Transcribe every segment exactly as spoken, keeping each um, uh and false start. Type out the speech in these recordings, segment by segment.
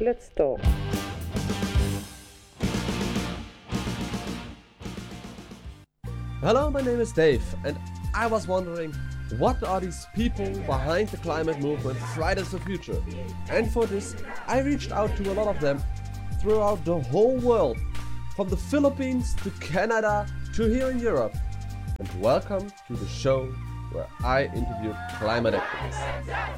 Let's talk. Hello, my name is Dave, and I was wondering, what are these people behind the climate movement Fridays for Future? And for this, I reached out to a lot of them throughout the whole world, from the Philippines to Canada to here in Europe. And welcome to the show where I interviewed climate activists.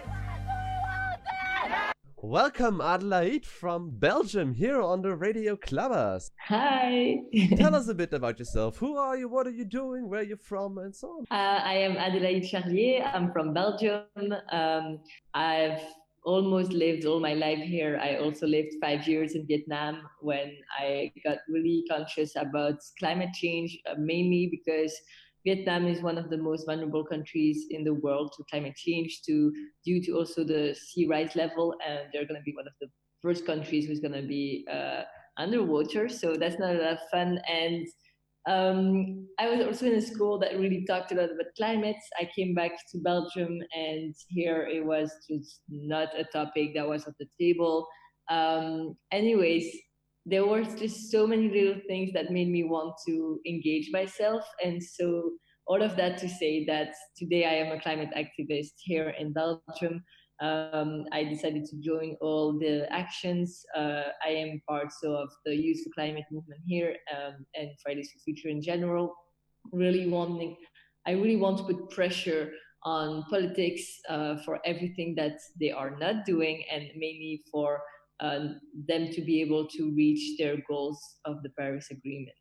Welcome, Adelaide from Belgium, here on the Radio Clubbers. Hi. Tell us a bit about yourself. Who are you? What are you doing? Where are you from? And so on. Uh, I am Adelaide Charlier. I'm from Belgium. Um, I've almost lived all my life here. I also lived five years in Vietnam when I got really conscious about climate change, uh, mainly because Vietnam is one of the most vulnerable countries in the world to climate change, to due to also the sea rise level, and they're going to be one of the first countries who's going to be uh, underwater. So that's not a lot of fun. And um, I was also in a school that really talked a lot about climate. I came back to Belgium, and here it was just not a topic that was on the table. Um, anyways, there were just so many little things that made me want to engage myself. And so all of that to say that today I am a climate activist here in Belgium. Um, I decided to join all the actions. Uh, I am part so of the Youth for Climate movement here um, and Fridays for Future in general. Really wanting, I really want to put pressure on politics uh, for everything that they are not doing, and mainly for uh, them to be able to reach their goals of the Paris Agreement.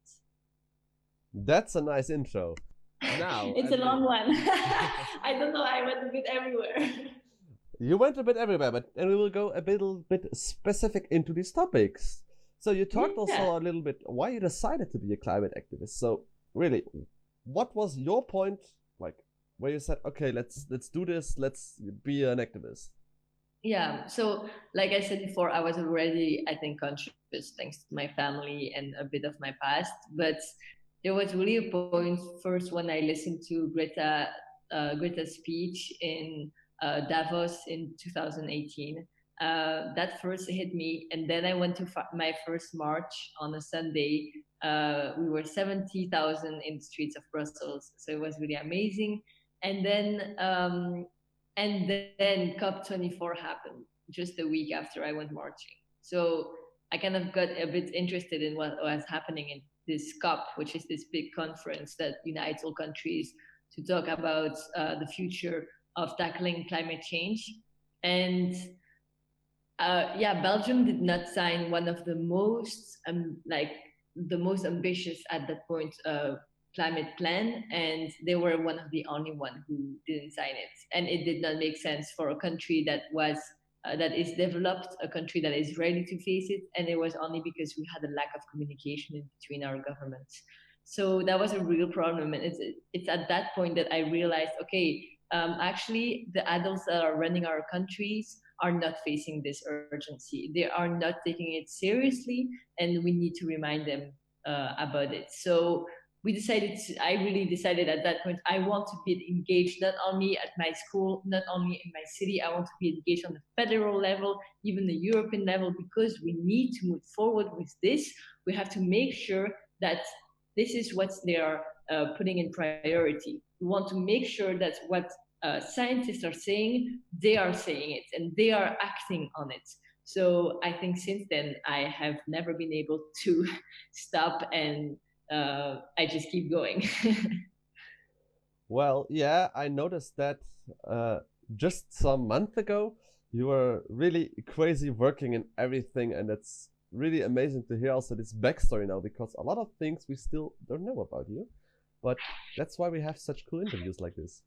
That's a nice intro. Now, it's a long one. I don't know. I went a bit everywhere. You went a bit everywhere, but and we will go a little bit specific into these topics. So you talked yeah. also a little bit why you decided to be a climate activist. So really, what was your point, like, where you said, okay, let's let's do this, let's be an activist? Yeah, so like I said before, I was already, I think, conscious thanks to my family and a bit of my past. But there was really a point first when I listened to Greta uh, Greta's speech in uh, Davos in two thousand eighteen. Uh, that first hit me, and then I went to fa- my first march on a Sunday. Uh, we were seventy thousand in the streets of Brussels, so it was really amazing. And then um, and then COP twenty-four happened just a week after I went marching. So I kind of got a bit interested in what was happening in this COP, which is this big conference that unites all countries to talk about uh, the future of tackling climate change. And uh, yeah, Belgium did not sign one of the most um, like the most ambitious at that point uh, climate plan, and they were one of the only one who didn't sign it. And it did not make sense for a country that was uh, that is developed, a country that is ready to face it, and it was only because we had a lack of communication in between our governments. So that was a real problem, and it's it's at that point that I realized, okay, um, actually the adults that are running our countries are not facing this urgency. They are not taking it seriously, and we need to remind them uh, about it. So we decided to, I really decided at that point, I want to be engaged not only at my school, not only in my city, I want to be engaged on the federal level, even the European level, because we need to move forward with this. We have to make sure that this is what they are uh, putting in priority. We want to make sure that what uh, scientists are saying, they are saying it and they are acting on it. So I think since then, I have never been able to stop, and uh, I just keep going. Well, yeah, I noticed that uh, just some month ago, you were really crazy working in everything, and it's really amazing to hear also this backstory now, because a lot of things we still don't know about you, but that's why we have such cool interviews like this.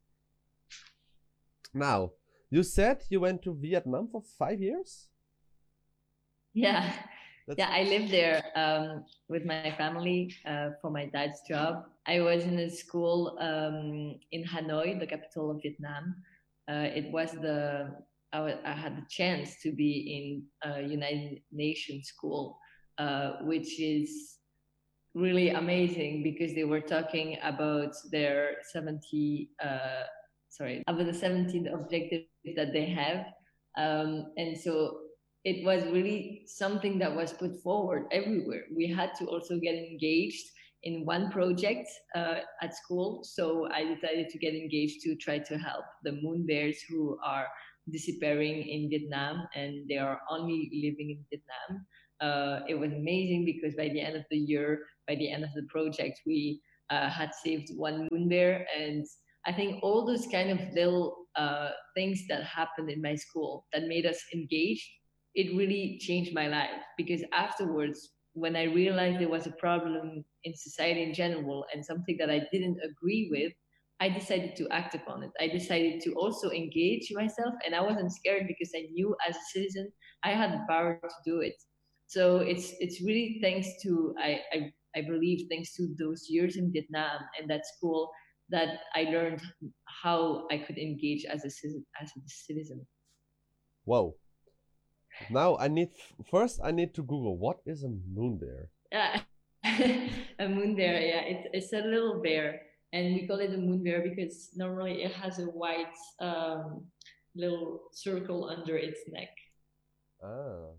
Now, you said you went to Vietnam for five years? Yeah. That's yeah, I lived there um, with my family uh, for my dad's job. I was in a school um, in Hanoi, the capital of Vietnam. Uh, it was the I, w- I had the chance to be in a United Nations school, uh, which is really amazing because they were talking about their seventy, uh, sorry, about the seventeen objectives that they have, um, and so it was really something that was put forward everywhere. We had to also get engaged in one project uh, at school. So I decided to get engaged to try to help the moon bears who are disappearing in Vietnam, and they are only living in Vietnam. Uh, it was amazing because by the end of the year, by the end of the project, we uh, had saved one moon bear. And I think all those kind of little uh, things that happened in my school that made us engaged, it really changed my life. Because afterwards, when I realized there was a problem in society in general and something that I didn't agree with, I decided to act upon it. I decided to also engage myself, and I wasn't scared because I knew as a citizen I had the power to do it. So it's it's really thanks to I I, I believe thanks to those years in Vietnam and that school that I learned how I could engage as a citizen. As a citizen. Whoa. Now I need first I need to Google what is a moon bear. Yeah, a moon bear. Yeah, it's it's a little bear, and we call it a moon bear because normally it has a white um, little circle under its neck. Ah,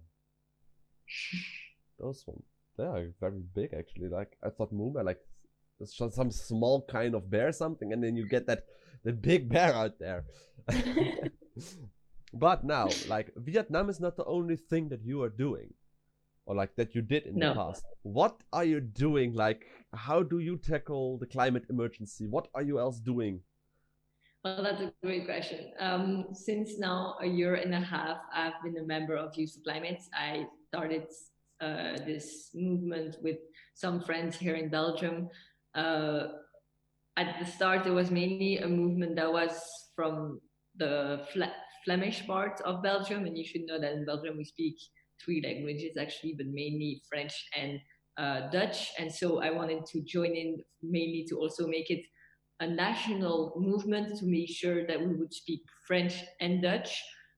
those ones. They are very big actually. Like I thought moon bear like it's just some small kind of bear something, and then you get that the big bear out there. But now, like Vietnam is not the only thing that you are doing, or like that you did in the No. past. What are you doing? Like, how do you tackle the climate emergency? What are you else doing? Well, that's a great question. Um, since now a year and a half, I've been a member of Youth for Climate. I started uh, this movement with some friends here in Belgium. Uh, at the start, it was mainly a movement that was from the Fla- Flemish part of Belgium, and you should know that in Belgium we speak three languages actually, but mainly French and uh, Dutch. And so I wanted to join in mainly to also make it a national movement to make sure that we would speak French and Dutch.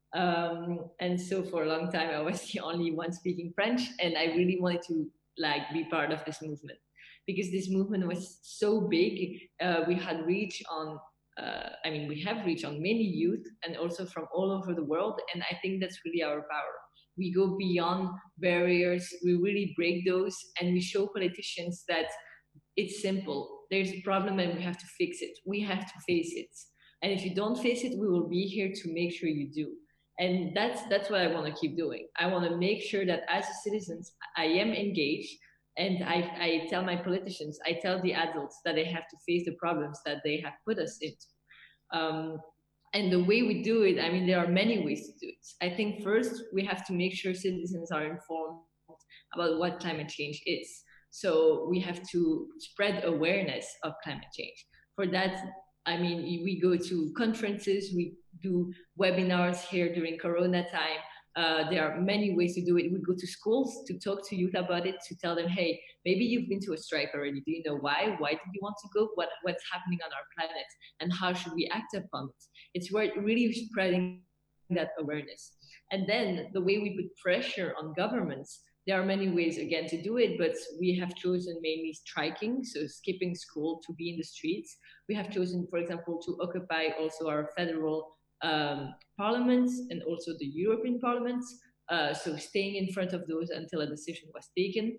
Um, and so for a long time, I was the only one speaking French, and I really wanted to like be part of this movement because this movement was so big. Uh, we had reach on, uh, I mean, we have reach on many youth and also from all over the world. And I think that's really our power. We go beyond barriers, we really break those, and we show politicians that it's simple. There's a problem and we have to fix it. We have to face it. And if you don't face it, we will be here to make sure you do. And that's that's what I want to keep doing. I want to make sure that as citizens, I am engaged, and I, I tell my politicians, I tell the adults that they have to face the problems that they have put us into. Um, and the way we do it, I mean, there are many ways to do it. I think first we have to make sure citizens are informed about what climate change is. So we have to spread awareness of climate change. For that, I mean, we go to conferences, we do webinars here during Corona time. Uh, there are many ways to do it. We go to schools to talk to youth about it, to tell them, hey, maybe you've been to a strike already. Do you know why? Why did you want to go? What, what's happening on our planet? And how should we act upon it? It's really spreading that awareness. And then the way we put pressure on governments, there are many ways again to do it, but we have chosen mainly striking, so skipping school to be in the streets. We have chosen, for example, to occupy also our federal um, parliaments and also the European parliaments. Uh, so staying in front of those until a decision was taken.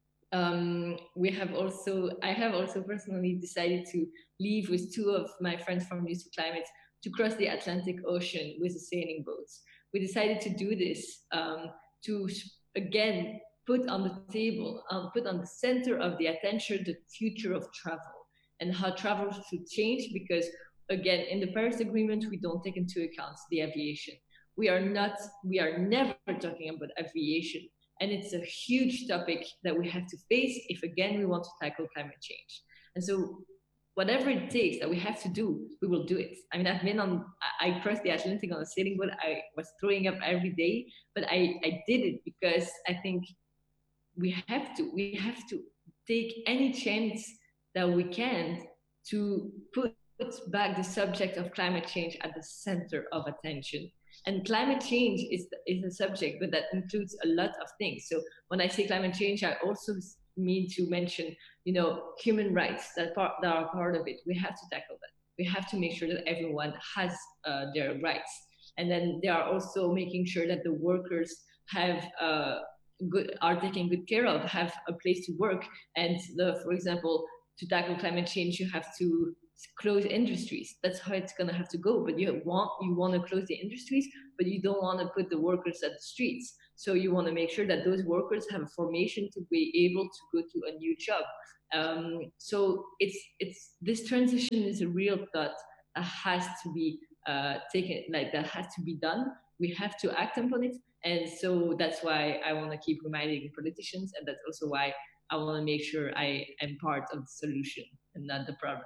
Um, we have also, I have also personally decided to leave with two of my friends from Youth for Climate to cross the Atlantic Ocean with a sailing boat. We decided to do this um, to again put on the table, um, put on the center of the attention the future of travel and how travel should change, because again, in the Paris Agreement, we don't take into account the aviation. We are not, we are never talking about aviation. And it's a huge topic that we have to face if again, we want to tackle climate change. And so whatever it takes that we have to do, we will do it. I mean, I've been on, I crossed the Atlantic on a sailing boat. I was throwing up every day, but I, I did it because I think we have to, we have to take any chance that we can to put back the subject of climate change at the center of attention. And climate change is, is a subject, but that includes a lot of things. So when I say climate change, I also mean to mention, you know, human rights that, part, that are part of it. We have to tackle that. We have to make sure that everyone has uh, their rights. And then they are also making sure that the workers have uh, good are taken good care of, have a place to work. And the, for example, to tackle climate change, you have to close industries. That's how it's gonna have to go. But you want you want to close the industries, but you don't want to put the workers at the streets. So you want to make sure that those workers have a formation to be able to go to a new job. Um, so it's it's this transition is a real thought that has to be uh, taken, like that has to be done. We have to act upon it, and so that's why I want to keep reminding politicians, and that's also why I want to make sure I am part of the solution and not the problem.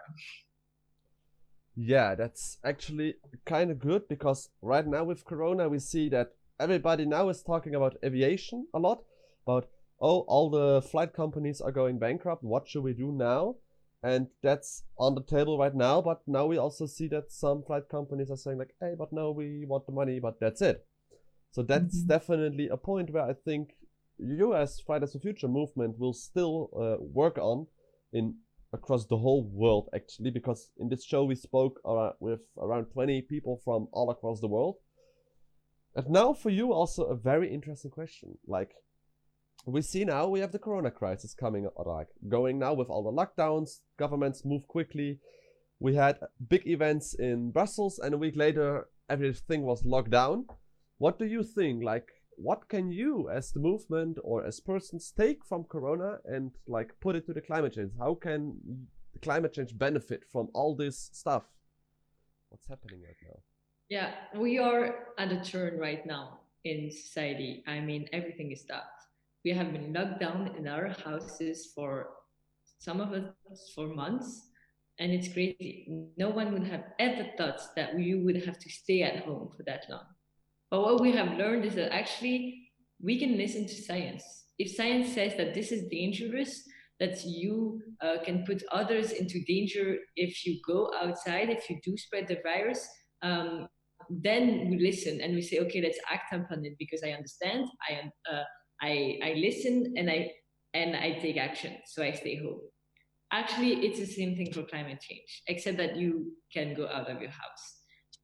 Yeah, that's actually kind of good, because right now with Corona, we see that everybody now is talking about aviation a lot, about, oh, all the flight companies are going bankrupt. What should we do now? And that's on the table right now. But now we also see that some flight companies are saying like, hey, but no, we want the money, but that's it. So that's mm-hmm. definitely a point where I think you as Fridays for Future movement will still uh, work on in across the whole world, actually, because in this show we spoke uh, with around twenty people from all across the world. And now for you also a very interesting question. Like, we see now we have the Corona crisis coming, like going now with all the lockdowns, governments move quickly. We had big events in Brussels, and a week later everything was locked down. What do you think? Like, what can you as the movement or as persons take from Corona and like put it to the climate change? How can the climate change benefit from all this stuff? What's happening right now? Yeah, we are at a turn right now in society. I mean, everything is stopped. We have been locked down in our houses for some of us for months, and it's crazy. No one would have ever thought that we would have to stay at home for that long. But what we have learned is that actually we can listen to science. If science says that this is dangerous, that you uh, can put others into danger if you go outside, if you do spread the virus, um, then we listen and we say, okay, let's act upon it because I understand, I uh, I, I listen and I and I take action, so I stay home. Actually, it's the same thing for climate change, except that you can go out of your house.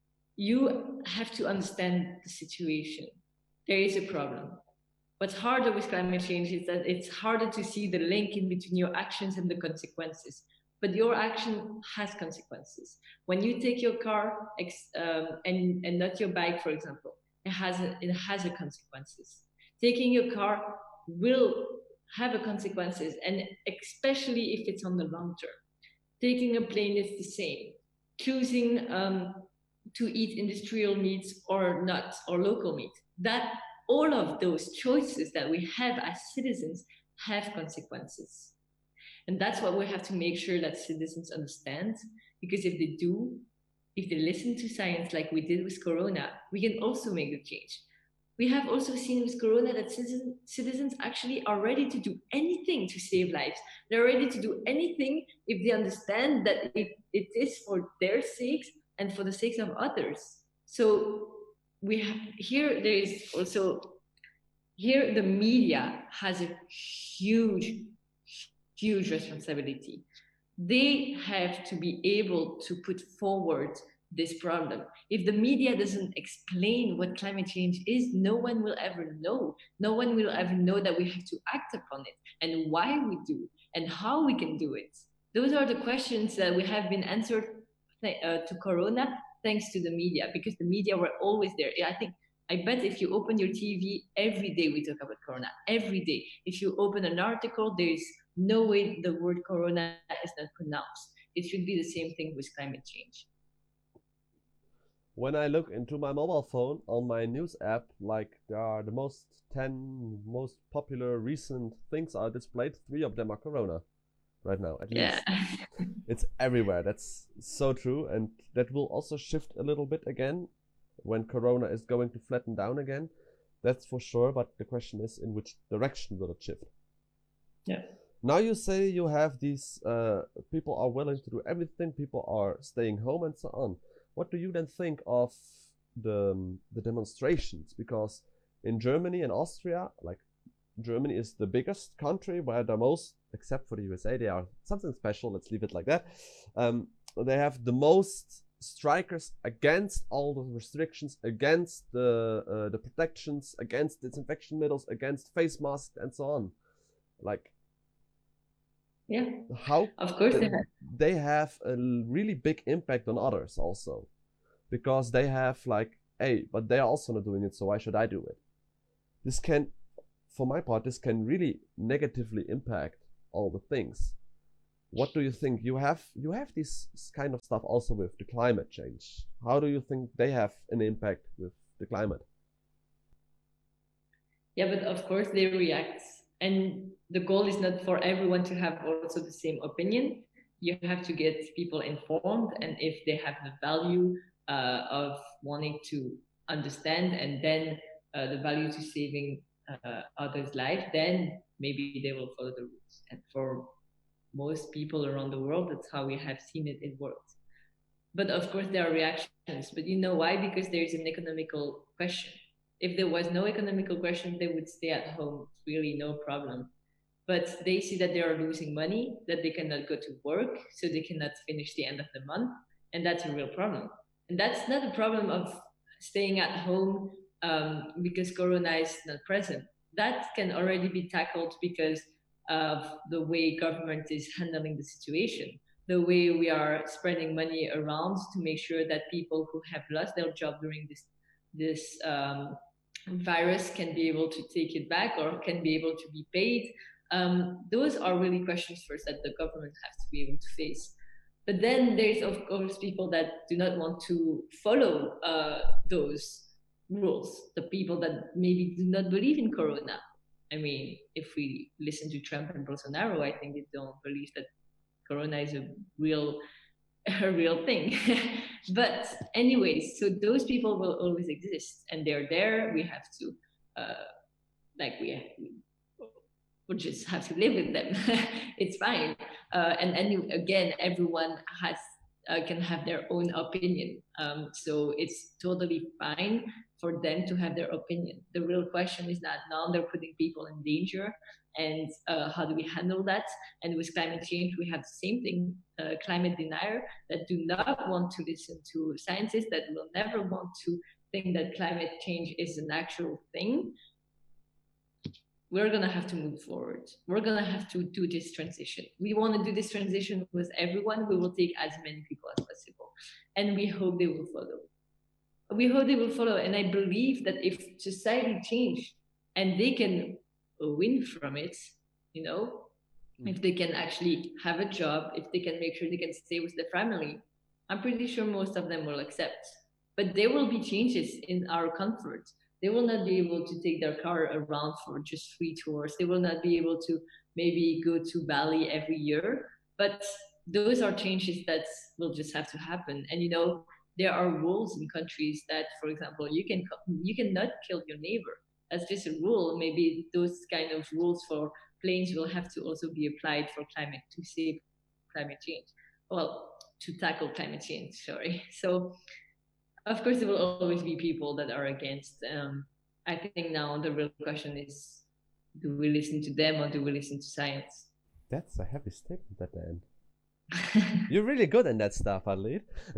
You have to understand the situation. There is a problem. What's harder with climate change is that it's harder to see the link in between your actions and the consequences. But your action has consequences. When you take your car um, and, and not your bike, for example, it has a, it has a consequences. Taking your car will have a consequences, and especially if it's on the long term. Taking a plane is the same. Choosing um, to eat industrial meats or not, or local meat. That all of those choices that we have as citizens have consequences. And that's what we have to make sure that citizens understand, because if they do, if they listen to science like we did with Corona, we can also make the change. We have also seen with Corona that citizen, citizens actually are ready to do anything to save lives. They're ready to do anything if they understand that it, it is for their sakes and for the sakes of others. So we have, here there is also, here the media has a huge, huge responsibility. They have to be able to put forward this problem. If the media doesn't explain what climate change is, no one will ever know. No one will ever know that we have to act upon it and why we do and how we can do it. Those are the questions that we have been answered uh, to Corona thanks to the media, because the media were always there. I think, I bet if you open your T V, every day we talk about Corona, every day. If you open an article, there is no way the word Corona is not pronounced. It should be the same thing with climate change. When I look into my mobile phone on my news app, like there are the most ten most popular recent things are displayed. Three of them are Corona right now, at yeah. least. It's everywhere. That's so true. And that will also shift a little bit again when Corona is going to flatten down again. That's for sure. But the question is, in which direction will it shift? Yeah. Now you say you have these uh, people are willing to do everything. People are staying home and so on. What do you then think of the um, the demonstrations? Because in Germany and Austria, like Germany is the biggest country where the most, except for the U S A, they are something special. Let's leave it like that. Um, they have the most strikers against all the restrictions, against the uh, the protections, against disinfection needles, against face masks, and so on. Like, yeah, how of course they th- have. they have a l- really big impact on others also, because they have like, hey, but they are also not doing it, so why should I do it? This can, for my part, this can really negatively impact all the things. What do you think? You have you have this kind of stuff also with the climate change. How do you think they have an impact with the climate? Yeah, but of course they react. And the goal is not for everyone to have also the same opinion. You have to get people informed, and if they have the value uh, of wanting to understand, and then uh, the value to saving uh, others' life, then maybe they will follow the rules. And for most people around the world, that's how we have seen it in world. But of course there are reactions. But you know why? Because there is an economical question. If there was no economical question, they would stay at home, really no problem. But they see that they are losing money, that they cannot go to work, so they cannot finish the end of the month, and that's a real problem. And that's not a problem of staying at home um, because Corona is not present. That can already be tackled because of the way government is handling the situation, the way we are spreading money around to make sure that people who have lost their job during this this um, virus can be able to take it back or can be able to be paid. Um, those are really questions first that the government has to be able to face. But then there's of course people that do not want to follow uh, those rules, the people that maybe do not believe in Corona. I mean, if we listen to Trump and Bolsonaro, I think they don't believe that Corona is a real a real thing. But anyways, so those people will always exist, and they're there. We have to, uh, like, we we just have to live with them. It's fine. Uh, and and again, everyone has uh, can have their own opinion. Um, so it's totally fine for them to have their opinion. The real question is that now they're putting people in danger, and uh, how do we handle that? And with climate change, we have the same thing: uh, climate denier that do not want to listen to scientists, that will never want to think that climate change is an actual thing. We're gonna have to move forward. We're gonna have to do this transition. We want to do this transition with everyone. We will take as many people as possible, and we hope they will follow. We hope they will follow, and I believe that if society change and they can win from it, you know, mm. if they can actually have a job, if they can make sure they can stay with their family, I'm pretty sure most of them will accept. But there will be changes in our comfort. They will not be able to take their car around for just free tours. They will not be able to maybe go to Bali every year. But those are changes that will just have to happen. And, you know, there are rules in countries that, for example, you can you cannot kill your neighbor. That's just a rule. Maybe those kind of rules for planes will have to also be applied for climate, to save climate change. Well, to tackle climate change, sorry. So, of course, there will always be people that are against. Um, I think now the real question is, do we listen to them or do we listen to science? That's a heavy statement at the end. You're really good in that stuff, Adelaide.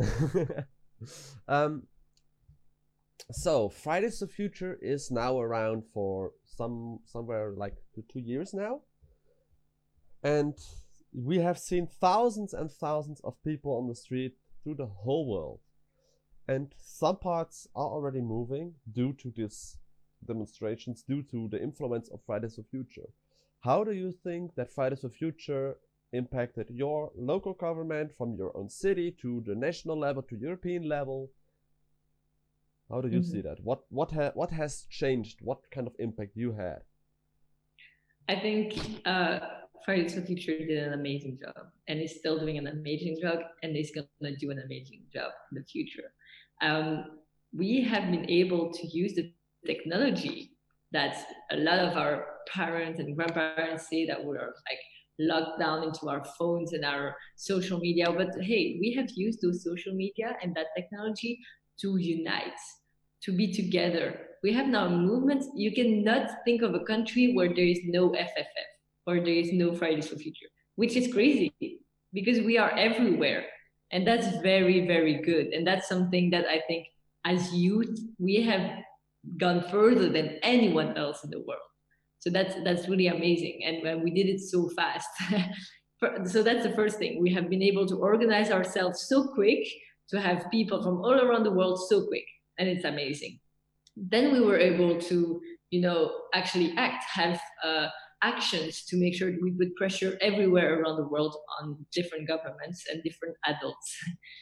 um, so, Fridays for Future is now around for some somewhere like two, two years now. And we have seen thousands and thousands of people on the street through the whole world. And some parts are already moving due to these demonstrations, due to the influence of Fridays for Future. How do you think that Fridays for Future impacted your local government from your own city to the national level to European level? How do you mm-hmm. see that? What what ha what has changed? What kind of impact you had? I think uh, Fridays for Future did an amazing job, and is still doing an amazing job, and is going to do an amazing job in the future. Um, we have been able to use the technology that a lot of our parents and grandparents say that we're like locked down into our phones and our social media. But hey, we have used those social media and that technology to unite, to be together. We have now movements. You cannot think of a country where there is no F F F or there is no Fridays for Future, which is crazy because we are everywhere. And that's very, very good. And that's something that I think as youth, we have gone further than anyone else in the world. So that's that's really amazing. And uh, we did it so fast. So that's the first thing. We have been able to organize ourselves so quick to have people from all around the world so quick. And it's amazing. Then we were able to, you know, actually act, have uh, actions to make sure that we put pressure everywhere around the world on different governments and different adults.